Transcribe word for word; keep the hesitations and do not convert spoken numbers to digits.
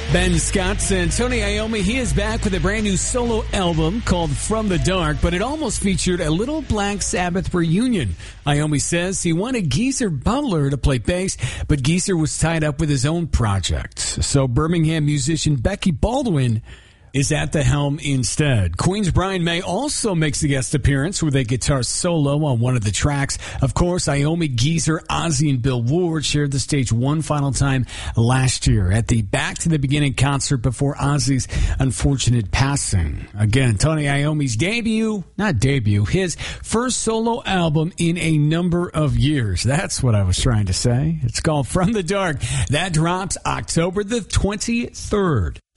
Ben Scott and Tony Iommi, he is back with a brand new solo album called From the Dark, but it almost featured a little Black Sabbath reunion. Iommi says he wanted Geezer Butler to play bass, but Geezer was tied up with his own project. So Birmingham musician Becky Baldwin is at the helm instead. Queen's Brian May also makes a guest appearance with a guitar solo on one of the tracks. Of course, Iommi, Geezer, Ozzy, and Bill Ward shared the stage one final time last year at the Back to the Beginning concert before Ozzy's unfortunate passing. Again, Tony Iommi's debut, not debut, his first solo album in a number of years. That's what I was trying to say. It's called From the Dark. That drops October the twenty-third.